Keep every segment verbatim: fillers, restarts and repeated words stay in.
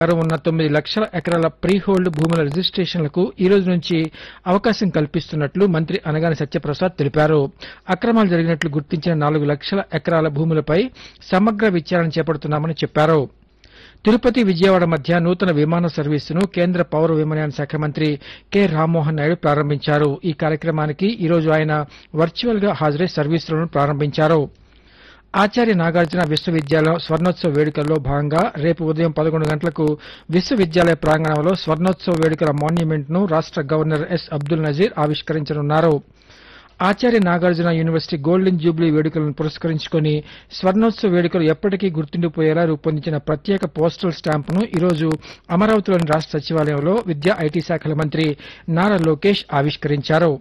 ఉన్న తొమ్మిది లక్షల ఎకరాల ప్రీ హోల్డ్ భూముల రిజిస్ట్రేషన్లకు ఈ రోజు నుంచి అవకాశం కల్పిస్తున్నట్లు మంత్రి అనగాని సత్యప్రసాద్ తెలిపారు. అక్రమాలు జరిగినట్లు గుర్తించిన నాలుగు లక్షల ఎకరాల భూములపై సమగ్ర విచారణ చేపడుతున్నామని చెప్పారు. తిరుపతి విజయవాడ మధ్య నూతన విమాన సర్వీసును కేంద్ర పౌర విమానయాన శాఖ మంత్రి కె రామ్మోహన్ నాయుడు ప్రారంభించారు. ఈ కార్యక్రమానికి ఈ రోజు ఆయన వర్చువల్ గా హాజరై సర్వీసులను ప్రారంభించారు. ఆచార్య నాగార్జున విశ్వవిద్యాలయం స్వర్ణోత్సవ వేడుకల్లో భాగంగా రేపు ఉదయం పదకొండు గంటలకు విశ్వవిద్యాలయ ప్రాంగణంలో స్వర్ణోత్సవ వేడుకల మాన్యుమెంట్ ను రాష్ట governor yes Abdul Nazir ఆవిష్కరించనున్నారు. Acharya Nagarjuna university golden Jubilee వేడుకలను పురస్కరించుకుని స్వర్ణోత్సవ వేడుకలు ఎప్పటికీ గుర్తుండిపోయేలా రూపొందించిన ప్రత్యేక పోస్టల్ స్టాంపును ఈ రోజు అమరావతిలోని రాష్ట సచివాలయంలో విద్యా ఐటీ శాఖల మంత్రి నారా లోకేష్ ఆవిష్కరించారు.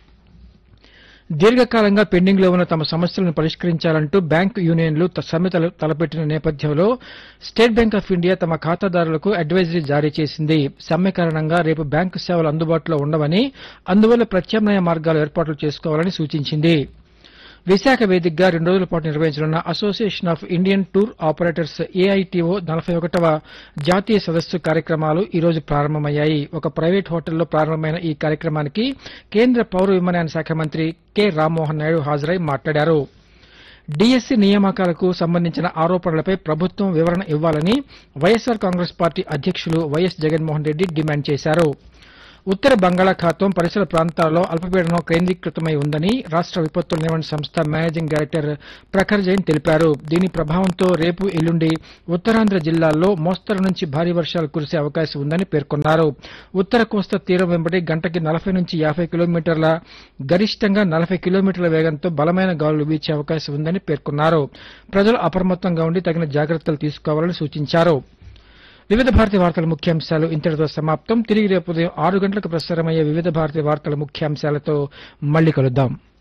దీర్ఘకాలంగా పెండింగ్ లో ఉన్న తమ సమస్యలను పరిష్కరించాలంటూ బ్యాంకు యూనియన్లు సమ్మె తలపెట్టిన నేపథ్యంలో స్టేట్ బ్యాంక్ ఆఫ్ ఇండియా తమ ఖాతాదారులకు అడ్వైజరీ జారీ చేసింది. సమ్మె కారణంగా రేపు బ్యాంకు సేవలు అందుబాటులో ఉండవని, అందువల్ల ప్రత్యామ్నాయ మార్గాలు ఏర్పాట్లు చేసుకోవాలని సూచించింది. విశాఖ వేదికగా రెండు రోజుల పాటు నిర్వహించనున్న association of Indian tour operators AITO నలభై ఒకటవ జాతీయ సదస్సు కార్యక్రమాలు ఈ రోజు ప్రారంభమయ్యాయి. ఒక ప్రైవేట్ హోటల్లో ప్రారంభమైన ఈ కార్యక్రమానికి కేంద్ర పౌర విమానయాన శాఖ మంత్రి కె రామ్మోహన్ నాయుడు హాజరై మాట్లాడారు. డీఎస్సీ నియామకాలకు సంబంధించిన ఆరోపణలపై ప్రభుత్వం వివరణ ఇవ్వాలని వైఎస్సార్ కాంగ్రెస్ పార్టీ అధ్యకులు వైఎస్ జగన్మోహన్ రెడ్డి డిమాండ్ చేశారు. ఉత్తర బంగాళాఖాతం పరిసర ప్రాంతాల్లో అల్పపీడనం కేంద్రీకృతమై ఉందని రాష్ట విపత్తుల నిర్వహణ సంస్థ మేనేజింగ్ డైరెక్టర్ ప్రఖర్ జైన్ తెలిపారు. దీని ప్రభావంతో రేపు ఎల్లుండి ఉత్తరాంధ్ర జిల్లాల్లో మోస్తరు నుంచి భారీ వర్షాలు కురిసే అవకాశం ఉందని పేర్కొన్నారు. ఉత్తర కోస్తా తీరం వెంబడి గంటకి నలభై నుంచి యాభై కిలోమీటర్ల గరిష్టంగా నలభై కిలోమీటర్ల వేగంతో బలమైన గాలులు వీచే అవకాశం ఉందని పేర్కొన్నారు. ప్రజలు అప్రమత్తంగా ఉండి తగిన జాగ్రత్తలు తీసుకోవాలని సూచించారు. వివిధ భారతి వార్తల ముఖ్యాంశాలు ఇంతటితో సమాప్తం. తిరిగి రేపు ఉదయం ఆరు గంటలకు ప్రసారమయ్యే వివిధ భారతి వార్తల ముఖ్యాంశాలతో మళ్లీ కలుద్దాం.